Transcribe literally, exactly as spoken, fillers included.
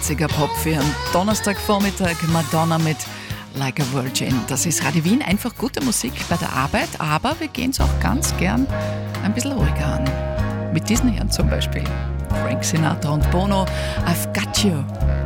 achtziger Pop für einen Donnerstagvormittag. Madonna mit Like a Virgin. Das ist Radio Wien, einfach gute Musik bei der Arbeit, aber wir gehen es auch ganz gern ein bisschen ruhiger an. Mit diesen Herren zum Beispiel. Frank Sinatra und Bono, I've Got You.